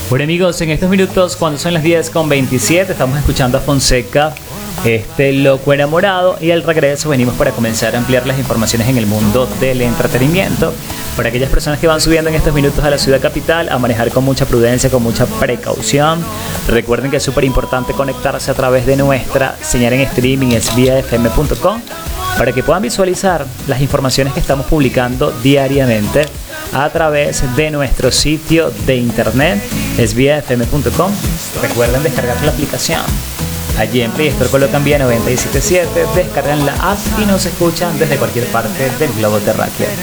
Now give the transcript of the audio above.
Bueno amigos, en estos minutos cuando son las 10:27 estamos escuchando a Fonseca, este loco enamorado, y al regreso venimos para comenzar a ampliar las informaciones en el mundo del entretenimiento. Para aquellas personas que van subiendo en estos minutos a la ciudad capital, a manejar con mucha prudencia, con mucha precaución. Recuerden que es súper importante conectarse a través de nuestra señal en streaming, es viafm.com, para que puedan visualizar las informaciones que estamos publicando diariamente a través de nuestro sitio de internet, es viafm.com. Recuerden descargar la aplicación. Allí en Play Store colocan Vía 977, descargan la app y nos escuchan desde cualquier parte del globo terráqueo.